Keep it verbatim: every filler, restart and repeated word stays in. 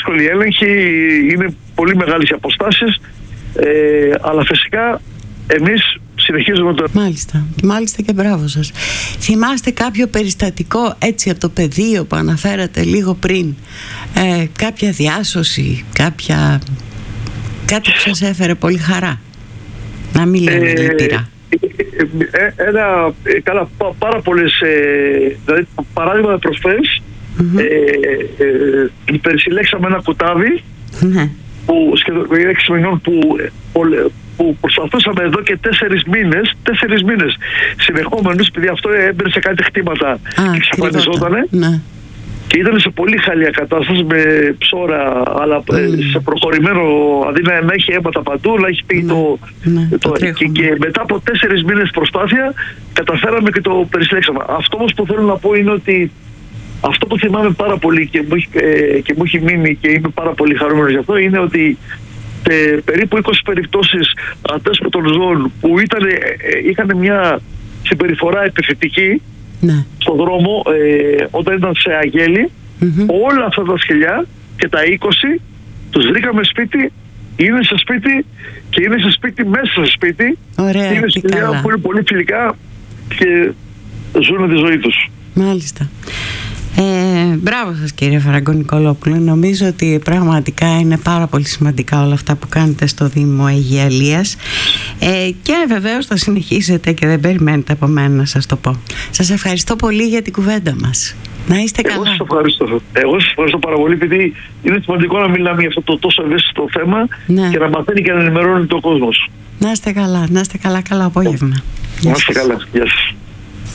δύσκολη έλεγχη, είναι πολύ μεγάλες οι αποστάσεις, ε, αλλά φυσικά εμείς συνεχίζουμε το... Μάλιστα, μάλιστα και μπράβο σας. Θυμάστε κάποιο περιστατικό έτσι από το πεδίο που αναφέρατε λίγο πριν, ε, κάποια διάσωση, κάποια... κάτι που σας έφερε πολύ χαρά, να μην λέμε ε, λυπηρά? Ε, ένα, ε, καλά, πά, πάρα πολλές, ε, δηλαδή παράδειγμα προσφέρεις, mm-hmm. ε, ε, περισυλλέξαμε ένα κουτάβι mm-hmm. που σχεδόν έξι μηνών που, που προσπαθούσαμε εδώ και τέσσερις μήνες, τέσσερις μήνες συνεχόμενους, επειδή αυτό έμπαινε σε κάτι χτήματα ah, και εξαφανιζότανε. Ναι. Και ήταν σε πολύ χαλία κατάσταση με ψώρα, αλλά mm. σε προχωρημένο, αντί να, να έχει αίματα παντού, να έχει πει mm. το... Mm. το, το και, και μετά από τέσσερις μήνες προσπάθεια καταφέραμε και το περισλέξαμε. Αυτό όμως που θέλω να πω είναι ότι αυτό που θυμάμαι πάρα πολύ και μου, ε, και μου έχει μείνει και είμαι πάρα πολύ χαρούμενος γι' αυτό είναι ότι σε περίπου είκοσι περιπτώσεις αδέσποτων ζώων που ήταν, ε, είχαν μια συμπεριφορά επιθετική, ναι. στον δρόμο, ε, όταν ήταν σε αγέλη, mm-hmm. όλα αυτά τα σκυλιά και τα είκοσι τους βρήκαμε σπίτι, είναι σε σπίτι και είναι σε σπίτι μέσα σε σπίτι. Ωραία, είναι σκυλιά που είναι πολύ φιλικά και ζουν τη ζωή τους. Μάλιστα. Ε, μπράβο σας κύριε Φραγκο-Νικολόπουλε. Νομίζω ότι πραγματικά είναι πάρα πολύ σημαντικά όλα αυτά που κάνετε στο Δήμο Αιγιαλίας, ε, και βεβαίως θα συνεχίσετε και δεν περιμένετε από μένα να σας το πω. Σας ευχαριστώ πολύ για την κουβέντα μας. Να είστε καλά. Εγώ σας ευχαριστώ. Εγώ σας ευχαριστώ πάρα πολύ, επειδή είναι σημαντικό να μιλάμε για αυτό το τόσο ευαίσθητο θέμα, ναι. και να μαθαίνει και να ενημερώνει το κόσμος. Να είστε καλά, να είστε καλά, καλό απόγευμα. Να είστε καλά. Γεια σας.